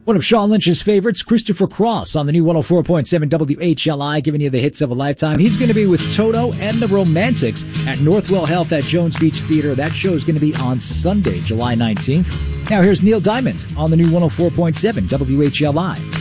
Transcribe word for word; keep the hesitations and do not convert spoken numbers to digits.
One of Sean Lynch's favorites, Christopher Cross, on the new one oh four point seven W H L I, giving you the hits of a lifetime. He's going to be with Toto and the Romantics at Northwell Health at Jones Beach Theater. That show is going to be on Sunday, July nineteenth. Now here's Neil Diamond on the new one oh four point seven W H L I.